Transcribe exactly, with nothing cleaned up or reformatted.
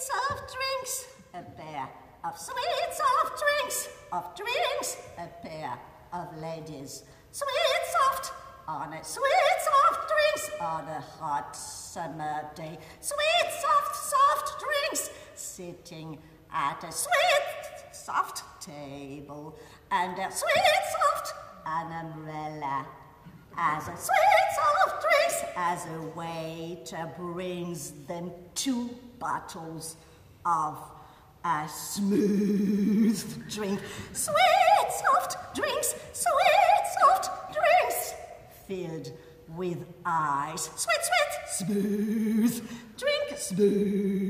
soft drinks, a pair of sweet soft drinks, of drinks, a pair of ladies. Sweet soft, on a sweet soft drinks, on a hot summer day. Sweet soft soft drinks, sitting at a sweet soft table, and a sweet soft an umbrella. As a sweet soft drinks, as a waiter brings them two bottles of a smooth drink. Sweet soft drinks, sweet soft drinks, filled with ice. Sweet, sweet, smooth, drink smooth.